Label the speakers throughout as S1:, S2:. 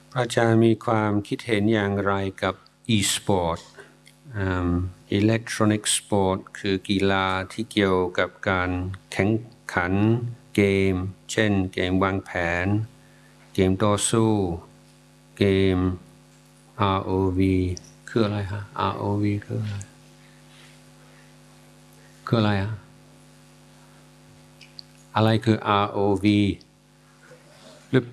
S1: อาจารย์มีความคิดเห็นอย่างไรกับ e-sport electronic sport คือกีฬาที่เกี่ยวกับการแข่งขันเกมเช่นเกมวางแผนเกมต่อสู้เกม ROV คืออะไรฮะ ROV คืออะไรอะไรคือ ROV หรือ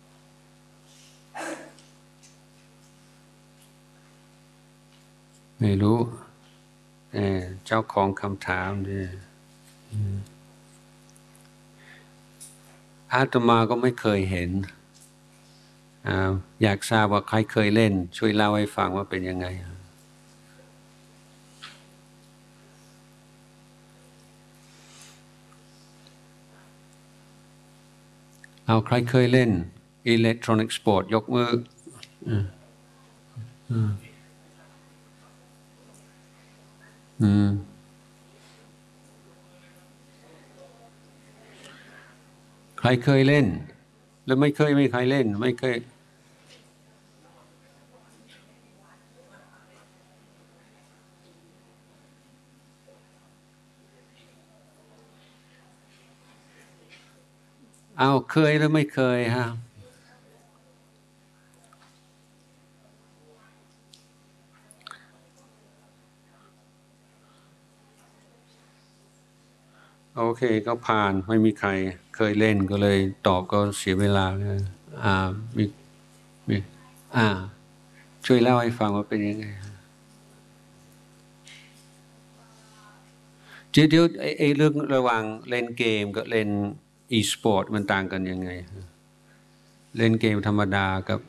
S1: ไม่รู้เจ้าของคำถามเนี่ยอาตมาก็ไม่เคยเห็นอยากทราบว่าใครเคยเล่นช่วยเล่าให้ฟังว่าเป็นยังไงเอาใครเคยเล่น Electronic Sport ยกมือใครเคยเล่นแล้วไม่เคยเล่นไม่เคยเอาเคยหรือไม่เคยฮะโอเคก็ผ่านไม่มีใครเคยเล่นก็เลยตอบก็เสียเวลาเลยมีช่วยเล่าให้ฟังว่าเป็นยังไงเดี๋ยวไอ้เรื่องระหว่างเล่นเกมกับเล่น e-sport มันต่างกันยังไงเล่นเกมธรรมดากับ